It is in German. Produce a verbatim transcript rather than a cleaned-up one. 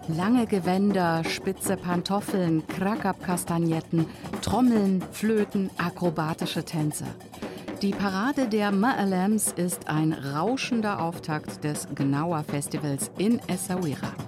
Lange Gewänder, spitze Pantoffeln, Krackerkastagnetten, Trommeln, Flöten, akrobatische Tänze. Die Parade der Ma'alems ist ein rauschender Auftakt des Gnawa Festivals in Essaouira.